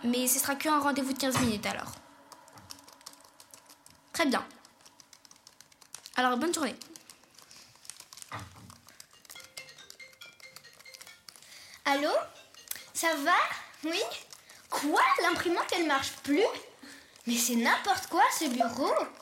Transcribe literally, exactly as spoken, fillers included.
mais ce sera qu'un rendez-vous de quinze minutes alors. Très bien. Alors, bonne journée. Allô? Ça va? Oui? Quoi? L'imprimante, elle marche plus? Mais c'est n'importe quoi, ce bureau!